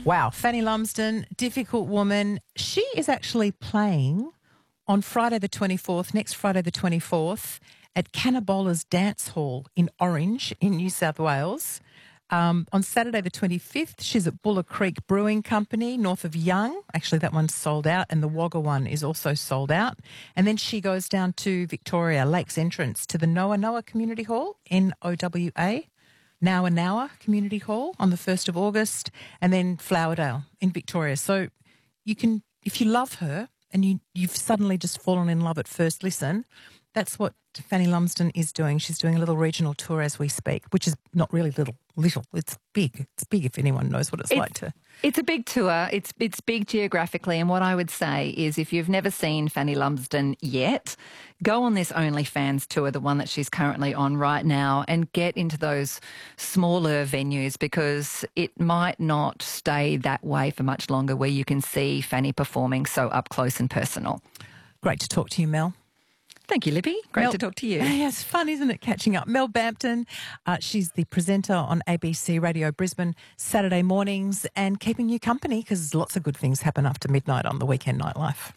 Wow, Fanny Lumsden, difficult woman. She is actually playing on Friday the 24th, next Friday the 24th, at Cannabola's Dance Hall in Orange in New South Wales. On Saturday the 25th, she's at Buller Creek Brewing Company, north of Young. Actually, that one's sold out, and the Wagga one is also sold out. And then she goes down to Victoria, Lakes Entrance, to the Noa Community Hall, Nowa, Nowa Community Hall on the 1st of August, and then Flowerdale in Victoria. So you can, if you love her and you've suddenly just fallen in love at first listen, that's what Fanny Lumsden is doing. She's doing a little regional tour as we speak, which is not really little. It's big. It's big if anyone knows what it's like to. It's a big tour. It's big geographically. And what I would say is if you've never seen Fanny Lumsden yet, go on this OnlyFans tour, the one that she's currently on right now, and get into those smaller venues because it might not stay that way for much longer where you can see Fanny performing so up close and personal. Great to talk to you, Mel. Thank you, Libby. Great to talk to you. Yeah, it's fun, isn't it, catching up? Mel Bampton, she's the presenter on ABC Radio Brisbane Saturday mornings and keeping you company because lots of good things happen after midnight on the Weekend Nightlife.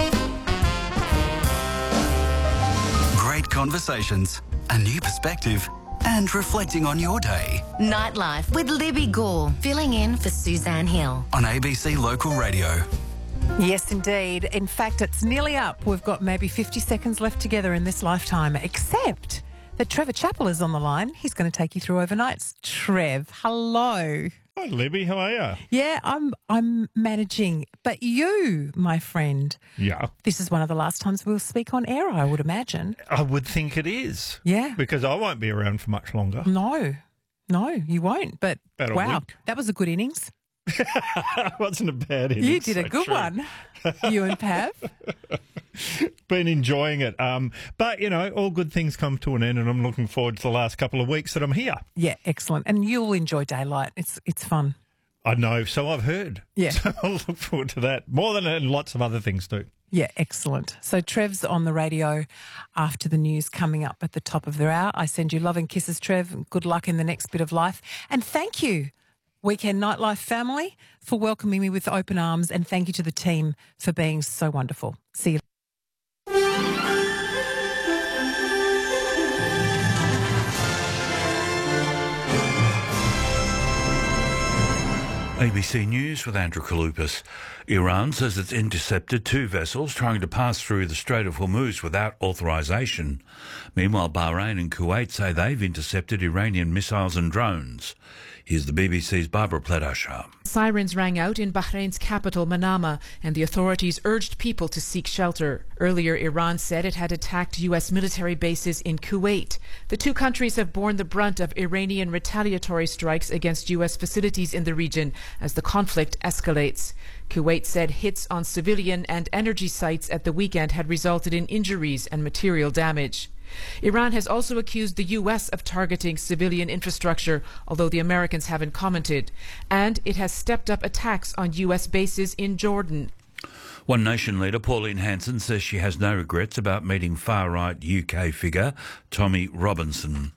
Great conversations, a new perspective, and reflecting on your day. Nightlife with Libby Gore, filling in for Suzanne Hill. On ABC Local Radio. Yes, indeed. In fact, it's nearly up. We've got maybe 50 seconds left together in this lifetime, except that Trevor Chappell is on the line. He's going to take you through overnights. Trev, hello. Hi, Libby. How are you? Yeah, I'm managing. But you, my friend. Yeah. This is one of the last times we'll speak on air, I would imagine. I would think it is. Yeah. Because I won't be around for much longer. No, you won't. But wow, that was a good innings. It wasn't a bad innings. You did a good one, you and Pav. Been enjoying it. But, you know, all good things come to an end and I'm looking forward to the last couple of weeks that I'm here. Yeah, excellent. And you'll enjoy daylight. It's fun. I know, so I've heard. Yeah. So I'll look forward to that. More than that and lots of other things too. Yeah, excellent. So Trev's on the radio after the news coming up at the top of the hour. I send you love and kisses, Trev. Good luck in the next bit of life. And thank you, Weekend Nightlife family, for welcoming me with open arms, and thank you to the team for being so wonderful. See you. ABC News with Andrew Kalupas. Iran says it's intercepted 2 vessels trying to pass through the Strait of Hormuz without authorization. Meanwhile, Bahrain and Kuwait say they've intercepted Iranian missiles and drones. Here's the BBC's Barbara Pledashar. Sirens rang out in Bahrain's capital, Manama, and the authorities urged people to seek shelter. Earlier, Iran said it had attacked U.S. military bases in Kuwait. The two countries have borne the brunt of Iranian retaliatory strikes against U.S. facilities in the region as the conflict escalates. Kuwait said hits on civilian and energy sites at the weekend had resulted in injuries and material damage. Iran has also accused the U.S. of targeting civilian infrastructure, although the Americans haven't commented. And it has stepped up attacks on U.S. bases in Jordan. One Nation leader, Pauline Hanson, says she has no regrets about meeting far-right UK figure Tommy Robinson.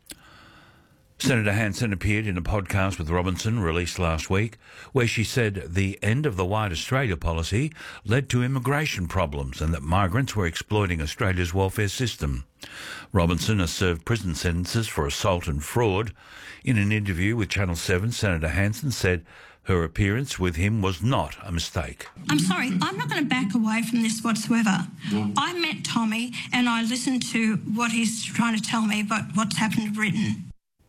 Senator Hanson appeared in a podcast with Robinson released last week where she said the end of the White Australia policy led to immigration problems and that migrants were exploiting Australia's welfare system. Robinson has served prison sentences for assault and fraud. In an interview with Channel 7, Senator Hanson said her appearance with him was not a mistake. I'm sorry, I'm not going to back away from this whatsoever. I met Tommy and I listened to what he's trying to tell me about what's happened to Britain.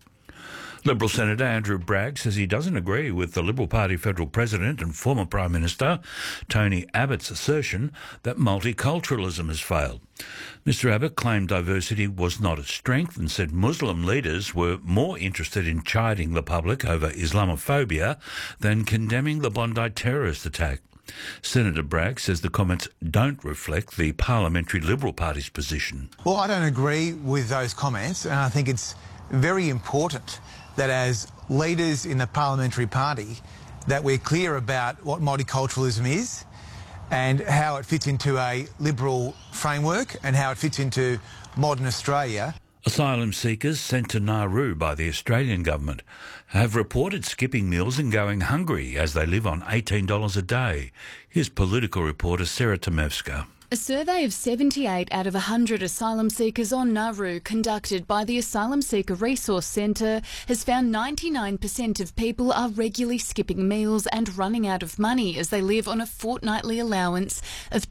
Liberal Senator Andrew Bragg says he doesn't agree with the Liberal Party federal president and former Prime Minister Tony Abbott's assertion that multiculturalism has failed. Mr Abbott claimed diversity was not a strength and said Muslim leaders were more interested in chiding the public over Islamophobia than condemning the Bondi terrorist attack. Senator Bragg says the comments don't reflect the Parliamentary Liberal Party's position. Well, I don't agree with those comments, and I think it's very important that as leaders in the parliamentary party that we're clear about what multiculturalism is and how it fits into a liberal framework and how it fits into modern Australia. Asylum seekers sent to Nauru by the Australian government have reported skipping meals and going hungry as they live on $18 a day. Here's political reporter Sarah Tomevska. A survey of 78 out of 100 asylum seekers on Nauru conducted by the Asylum Seeker Resource Centre has found 99% of people are regularly skipping meals and running out of money as they live on a fortnightly allowance of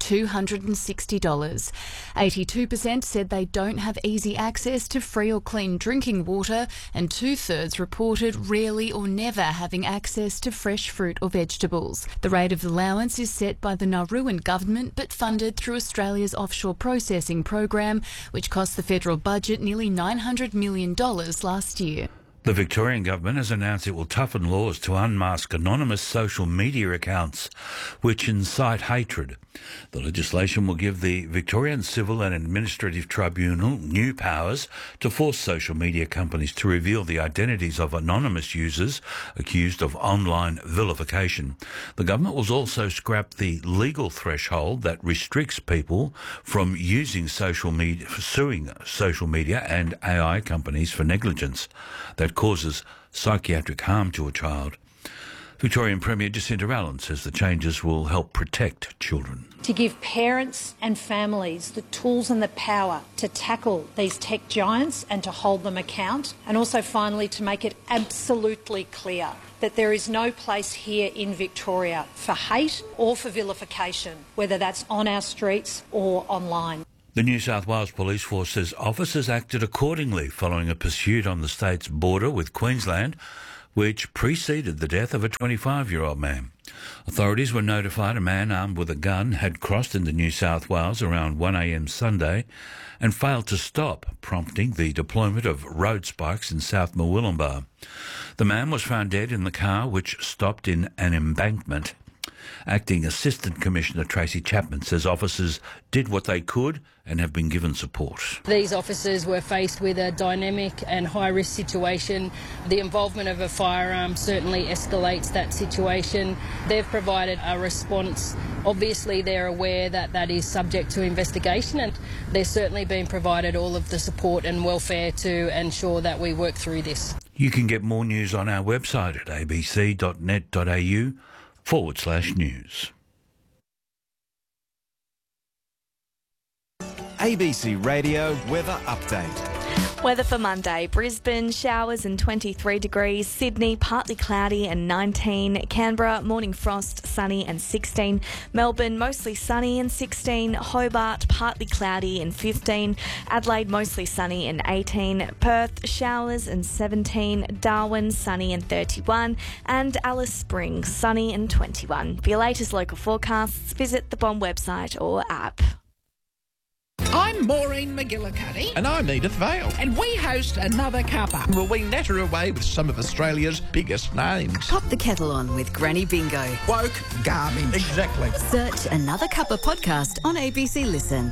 $260. 82% said they don't have easy access to free or clean drinking water, and 2/3 reported rarely or never having access to fresh fruit or vegetables. The rate of allowance is set by the Nauruan government but funded through Australia's offshore processing program, which cost the federal budget nearly $900 million last year. The Victorian government has announced it will toughen laws to unmask anonymous social media accounts which incite hatred. The legislation will give the Victorian Civil and Administrative Tribunal new powers to force social media companies to reveal the identities of anonymous users accused of online vilification. The government will also scrap the legal threshold that restricts people from using suing social media and AI companies for negligence that causes psychiatric harm to a child. Victorian Premier Jacinta Allen says the changes will help protect children. To give parents and families the tools and the power to tackle these tech giants and to hold them account, and also finally to make it absolutely clear that there is no place here in Victoria for hate or for vilification, whether that's on our streets or online. The New South Wales Police Force says officers acted accordingly following a pursuit on the state's border with Queensland, which preceded the death of a 25-year-old man. Authorities were notified a man armed with a gun had crossed into New South Wales around 1 a.m. Sunday and failed to stop, prompting the deployment of road spikes in South Murwillumbah. The man was found dead in the car, which stopped in an embankment. Acting Assistant Commissioner Tracy Chapman says officers did what they could and have been given support. These officers were faced with a dynamic and high-risk situation. The involvement of a firearm certainly escalates that situation. They've provided a response. Obviously, they're aware that that is subject to investigation, and they're certainly being provided all of the support and welfare to ensure that we work through this. You can get more news on our website at abc.net.au/news. ABC Radio Weather Update. Weather for Monday: Brisbane, showers and 23 degrees. Sydney, partly cloudy and 19. Canberra, morning frost, sunny and 16. Melbourne, mostly sunny and 16. Hobart, partly cloudy and 15. Adelaide, mostly sunny and 18. Perth, showers and 17. Darwin, sunny and 31. And Alice Springs, sunny and 21. For your latest local forecasts, visit the Bomb website or app. I'm Maureen McGillicuddy. And I'm Edith Vale. And we host Another Cuppa. Well, we natter away with some of Australia's biggest names. Pop the kettle on with Granny Bingo. Woke garbage. Exactly. Search Another Cuppa podcast on ABC Listen.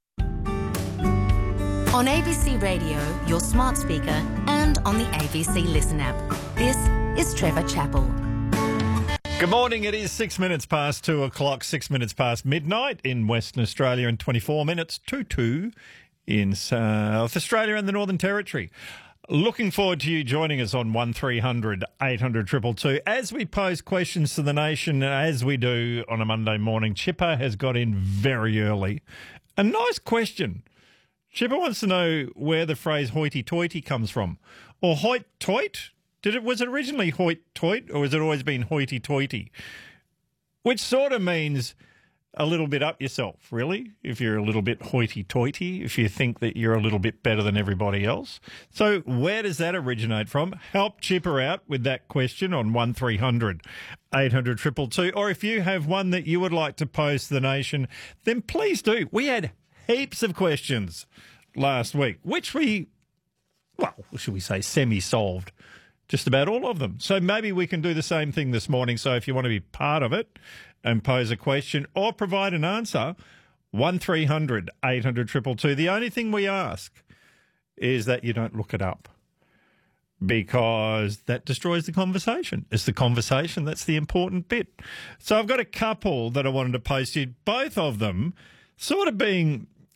On ABC Radio, your smart speaker, and on the ABC Listen app. This is Trevor Chappell. Good morning. It is 6 minutes past 2 o'clock, 6 minutes past midnight in Western Australia, and 24 minutes to 2 in South Australia and the Northern Territory. Looking forward to you joining us on 1300 800 222 as we pose questions to the nation, as we do on a Monday morning. Chipper has got in very early. A nice question. Chipper wants to know where the phrase hoity-toity comes from. Or hoit-toit? Was it originally hoit-toit, or has it always been hoity-toity? Which sort of means a little bit up yourself, really, if you're a little bit hoity-toity, if you think that you're a little bit better than everybody else. So where does that originate from? Help Chipper out with that question on 1300 800 222. Or if you have one that you would like to pose to the nation, then please do. We had heaps of questions last week, which we, well, should we say, semi-solved. Just about all of them. So maybe we can do the same thing this morning. So if you want to be part of it and pose a question or provide an answer, 1300 800 222. The only thing we ask is that you don't look it up, because that destroys the conversation. It's the conversation that's the important bit. So I've got a couple that I wanted to pose to you, both of them sort of being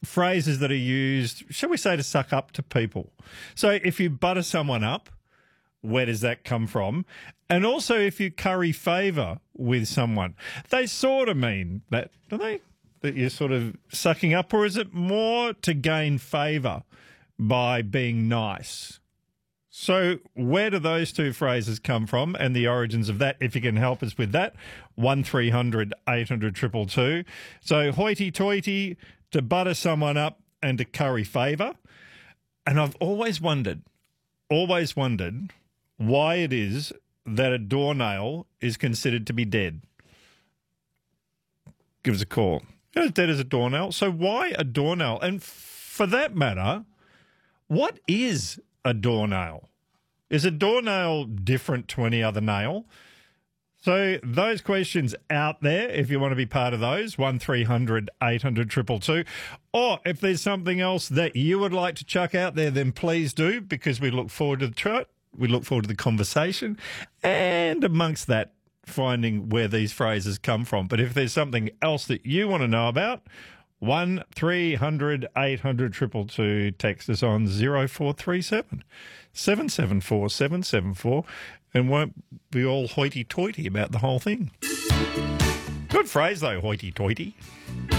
phrases that are used, shall we say, to suck up to people. So if you butter someone up, where does that come from? And also if you curry favour with someone, they sort of mean that, do they? That you're sort of sucking up, or is it more to gain favour by being nice? So where do those two phrases come from and the origins of that, if you can help us with that? 1300 800 222. So hoity-toity, to butter someone up and to curry favour. And I've always wondered why it is that a doornail is considered to be dead. Give us a call. As dead as a doornail. So why a doornail? And for that matter, what is a doornail? Is a doornail different to any other nail? So those questions out there, if you want to be part of those, 1300 800 222. Or if there's something else that you would like to chuck out there, then please do, because we look forward to the chat. We look forward to the conversation. And amongst that, finding where these phrases come from. But if there's something else that you want to know about, 1300 800 222, text us on 0437 774 774, and won't be all hoity-toity about the whole thing. Good phrase though, hoity-toity.